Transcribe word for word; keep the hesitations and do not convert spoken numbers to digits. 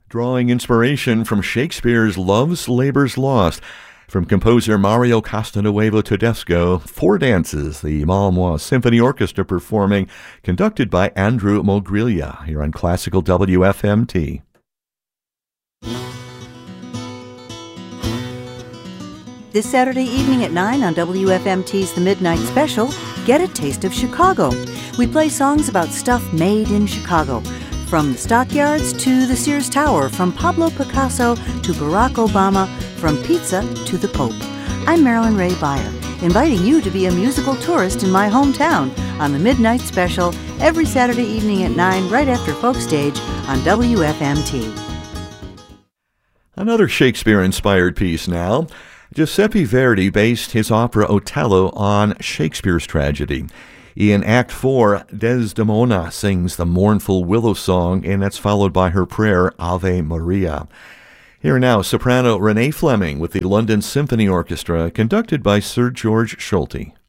Drawing inspiration from Shakespeare's Love's Labour's Lost. From composer Mario Castelnuovo Tedesco, Four Dances, the Malinois Symphony Orchestra performing, conducted by Andrew Mogrilya, here on Classical W F M T. This Saturday evening at nine on W F M T's The Midnight Special, get a taste of Chicago. We play songs about stuff made in Chicago. From the Stockyards to the Sears Tower, from Pablo Picasso to Barack Obama, from pizza to the Pope. I'm Marilyn Ray Beyer, inviting you to be a musical tourist in my hometown on The Midnight Special every Saturday evening at nine, right after Folk Stage on W F M T. Another Shakespeare-inspired piece now. Giuseppe Verdi based his opera Otello on Shakespeare's tragedy. In Act four, Desdemona sings the mournful Willow Song, and that's followed by her prayer, Ave Maria. Here now, soprano Renee Fleming with the London Symphony Orchestra, conducted by Sir George Solti.